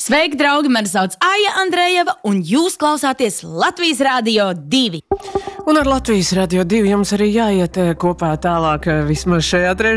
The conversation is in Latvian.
Sveiki, draugi! Mani sauc Aija Andrejeva, un jūs klausāties Latvijas Rādio 2. Un ar Latvijas Radio 2 jums arī jāiet kopā tālāk, vismaz šajā